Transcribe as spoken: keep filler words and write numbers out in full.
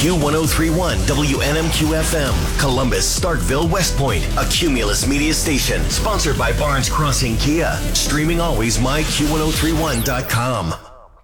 Q one oh three point one W N M Q F M, Columbus, Starkville, West Point, a Cumulus media station. Sponsored by Barnes Crossing Kia. Streaming always, my Q ten thirty-one dot com.